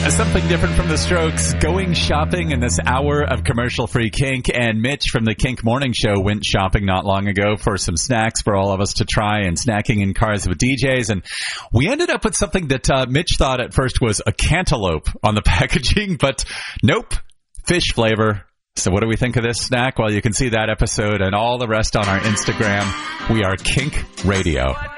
Something different from the Strokes, going shopping in this hour of commercial-free kink. And Mitch from the Kink Morning Show went shopping not long ago for some snacks for all of us to try, and snacking in cars with DJs. And we ended up with something that Mitch thought at first was a cantaloupe on the packaging, but nope, fish flavor. So what do we think of this snack? Well, you can see that episode and all the rest on our Instagram. We are Kink Radio.